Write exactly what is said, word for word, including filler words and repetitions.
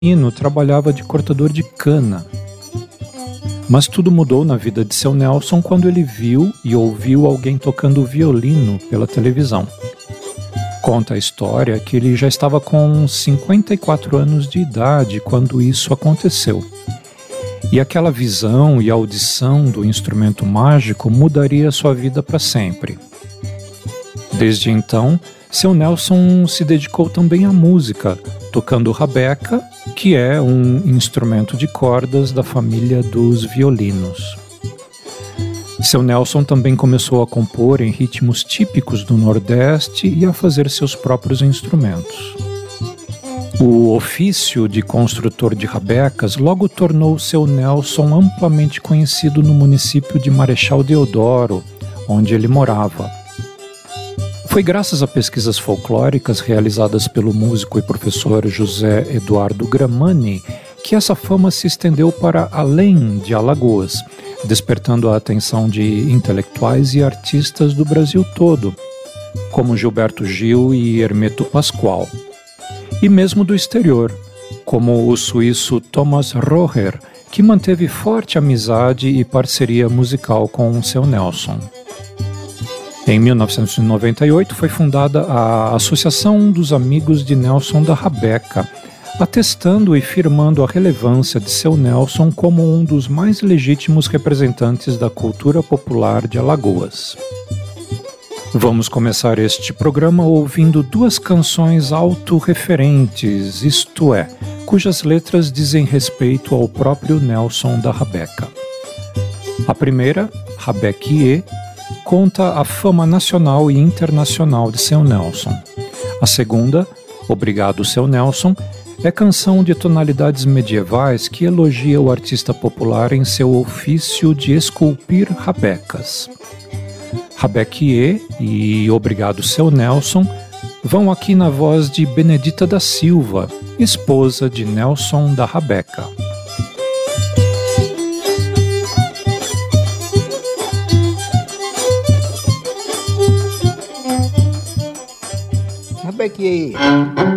menino trabalhava de cortador de cana. Mas tudo mudou na vida de seu Nelson quando ele viu e ouviu alguém tocando violino pela televisão. Conta a história que ele já estava com cinquenta e quatro anos de idade quando isso aconteceu. E aquela visão e audição do instrumento mágico mudaria sua vida para sempre. Desde então, seu Nelson se dedicou também à música, tocando rabeca, que é um instrumento de cordas da família dos violinos. Seu Nelson também começou a compor em ritmos típicos do Nordeste e a fazer seus próprios instrumentos. O ofício de construtor de rabecas logo tornou seu Nelson amplamente conhecido no município de Marechal Deodoro, onde ele morava. Foi graças a pesquisas folclóricas realizadas pelo músico e professor José Eduardo Gramani que essa fama se estendeu para além de Alagoas, despertando a atenção de intelectuais e artistas do Brasil todo, como Gilberto Gil e Hermeto Pascoal, e mesmo do exterior, como o suíço Thomas Roher, que manteve forte amizade e parceria musical com seu Nelson. Em mil novecentos e noventa e oito foi fundada a Associação dos Amigos de Nelson da Rabeca, atestando e firmando a relevância de seu Nelson como um dos mais legítimos representantes da cultura popular de Alagoas. Vamos começar este programa ouvindo duas canções autorreferentes, isto é, cujas letras dizem respeito ao próprio Nelson da Rabeca. A primeira, Rabequiê, conta a fama nacional e internacional de seu Nelson. A segunda, Obrigado, seu Nelson, é canção de tonalidades medievais que elogia o artista popular em seu ofício de esculpir rabecas. Rabequiê e Obrigado, seu Nelson vão aqui na voz de Benedita da Silva, esposa de Nelson da Rabeca. Rabequiê.